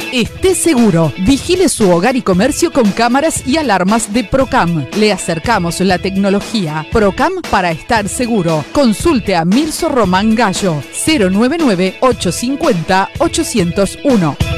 Esté seguro. Vigile su hogar y comercio con cámaras y alarmas de Procam. Le acercamos la tecnología. Procam para estar seguro. Consulte a Milso Román Gallo. 099-850-801.